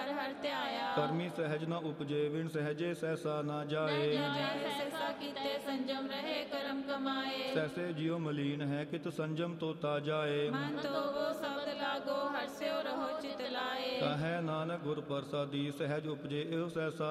ਹਰ ਹਰ ਧਿਆਇਆ। ਕਰਮੀ ਸਹਿਜ ਨ ਉਪਜੇ ਵਿਣ ਸਹਿਜੇ ਸਹਿਸਾ ਨਾ ਜਾਏ। ਸਹਿਸਾ ਕੀਤੇ ਸੰਜਮ ਰਹੇ ਕਰਮ ਕਮਾਏ। ਸਹਿਸੇ ਜਿਉ ਮਲੀਨ ਹੈ ਕਿਤ ਸੰਜਮ ਤੋਤਾ ਜਾਏ। ਮਨ ਤੋਵੋ ਸ਼ਬਦ ਲਾਗੋ ਹਰਸਿਓ ਰਹੋ ਚਿਤ ਲਾਏ। ਕਹੈ ਨਾਨਕ ਗੁਰ ਪ੍ਰਸਾਦੀ ਸਹਿਜ ਉਪਜੇ ਇਹੋ ਸਹਿਸਾ